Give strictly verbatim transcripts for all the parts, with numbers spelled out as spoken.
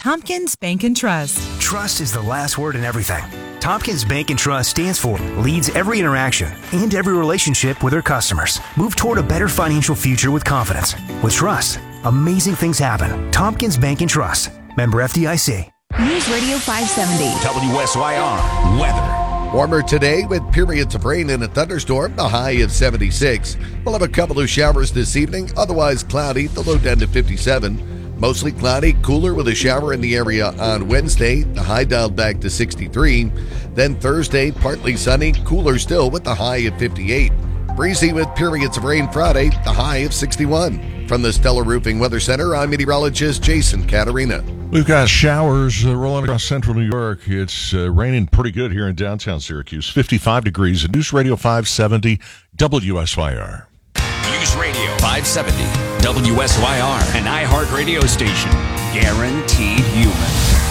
Tompkins Bank and Trust. Trust is the last word in everything. Tompkins Bank and Trust stands for leads every interaction and every relationship with their customers. Move toward a better financial future with confidence. With trust, amazing things happen. Tompkins Bank and Trust. Member F D I C. News Radio five seventy. W S Y R weather. Warmer today with periods of rain and a thunderstorm, the high of seventy-six. We'll have a couple of showers this evening, otherwise cloudy, the low down to fifty-seven. Mostly cloudy, cooler with a shower in the area on Wednesday, the high dialed back to sixty-three. Then Thursday, partly sunny, cooler still with the high at fifty-eight. Breezy with periods of rain Friday, the high of sixty-one. From the Stellar Roofing Weather Center, I'm meteorologist Jason Caterina. We've got showers uh, rolling across central New York. It's uh, raining pretty good here in downtown Syracuse. fifty-five degrees at News Radio five seventy W S Y R. News Radio five seventy W S Y R, an iHeart radio station. Guaranteed human.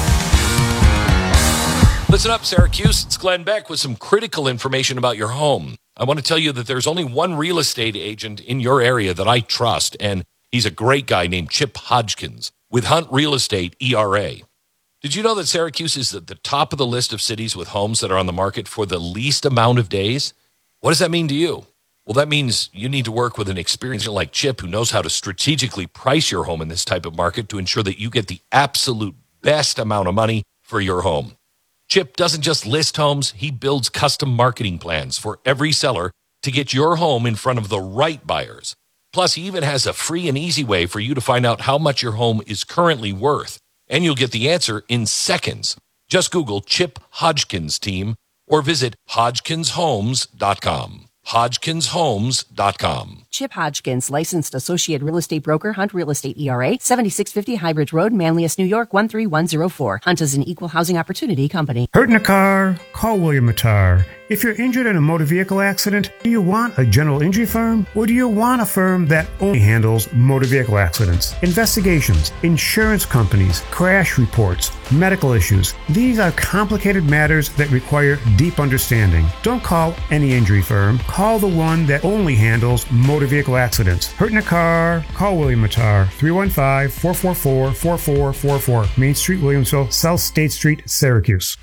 Listen up, Syracuse. It's Glenn Beck with some critical information about your home. I want to tell you that there's only one real estate agent in your area that I trust, and he's a great guy named Chip Hodgkins with Hunt Real Estate E R A. Did you know that Syracuse is at the top of the list of cities with homes that are on the market for the least amount of days? What does that mean to you? Well, that means you need to work with an experienced agent like Chip who knows how to strategically price your home in this type of market to ensure that you get the absolute best amount of money for your home. Chip doesn't just list homes, he builds custom marketing plans for every seller to get your home in front of the right buyers. Plus, he even has a free and easy way for you to find out how much your home is currently worth. And you'll get the answer in seconds. Just Google Chip Hodgkins Team or visit hodgkins homes dot com. hodgkins homes dot com. Chip Hodgkins, licensed associate real estate broker, Hunt Real Estate E R A, seventy-six fifty Highbridge Road, Manlius, New York, one three one zero four. Hunt is an equal housing opportunity company. Hurt in a car? Call William Mattar. If you're injured in a motor vehicle accident, do you want a general injury firm? Or do you want a firm that only handles motor vehicle accidents, investigations, insurance companies, crash reports, medical issues? These are complicated matters that require deep understanding. Don't call any injury firm. Call the one that only handles motor vehicle accidents. Hurt in a car? Call William Mattar. three one five, four four four, four four four four. Main Street, Williamsville, South State Street, Syracuse.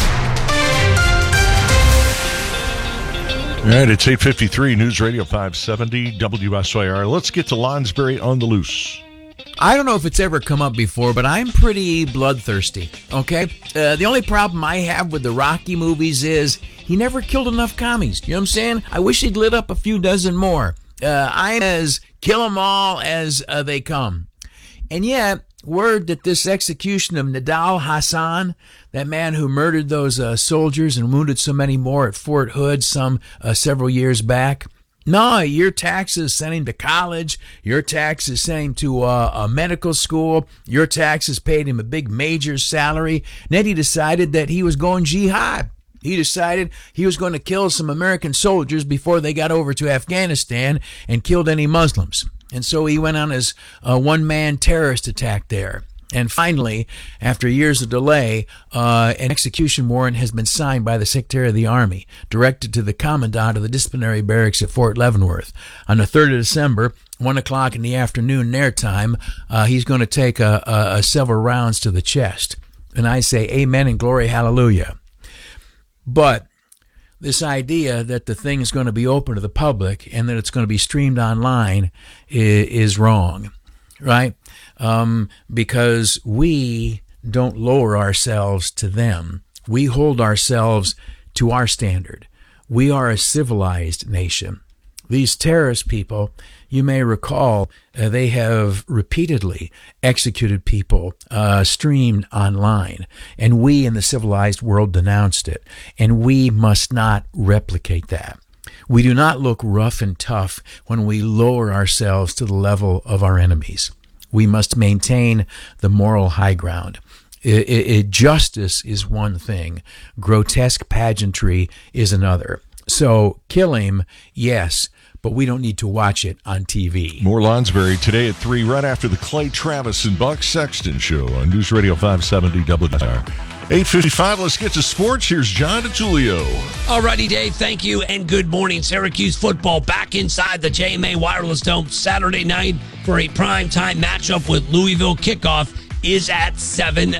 All right, it's eight fifty-three, News Radio five seventy W S Y R. Let's get to Lonsberry on the loose. I don't know if it's ever come up before, but I'm pretty bloodthirsty, okay? Uh, the only problem I have with the Rocky movies is he never killed enough commies. You know what I'm saying? I wish he'd lit up a few dozen more. Uh, I'm as kill 'em all as uh, they come. And yet, word that this execution of Nidal Hasan, that man who murdered those uh, soldiers and wounded so many more at Fort Hood some uh, several years back, no, your taxes sent him to college, your taxes sent him to uh, a medical school, your taxes paid him a big major salary, and then he decided that he was going jihad. He decided he was going to kill some American soldiers before they got over to Afghanistan and killed any Muslims. And so he went on his uh, one-man terrorist attack there. And finally, after years of delay, uh, an execution warrant has been signed by the Secretary of the Army, directed to the Commandant of the Disciplinary Barracks at Fort Leavenworth. On the third of December, one o'clock in the afternoon their time, uh, he's going to take a, a, a several rounds to the chest. And I say amen and glory, hallelujah. But this idea that the thing is going to be open to the public and that it's going to be streamed online is, is wrong, right? Um, because we don't lower ourselves to them. We hold ourselves to our standard. We are a civilized nation. These terrorist people, you may recall, uh, they have repeatedly executed people, uh, streamed online, and we in the civilized world denounced it, and we must not replicate that. We do not look rough and tough when we lower ourselves to the level of our enemies. We must maintain the moral high ground. It, it, it, justice is one thing. Grotesque pageantry is another. So kill him, yes, but we don't need to watch it on T V. More Lonsberry today at three, right after the Clay Travis and Buck Sexton show on News Radio five seventy W S Y R. eight fifty-five, let's get to sports. Here's John DeTulio. Alrighty, Dave, thank you, and good morning. Syracuse football back inside the J M A Wireless Dome Saturday night for a primetime matchup with Louisville. Kickoff is at seven